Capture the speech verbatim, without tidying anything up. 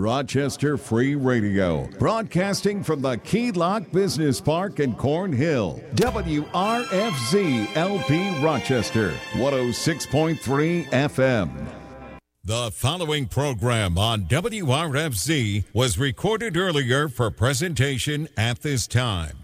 Rochester Free Radio, broadcasting from the Key Lock Business Park in Corn Hill. W R F Z L P Rochester, one oh six point three F M. The following program on W R F Z was recorded earlier for presentation at this time.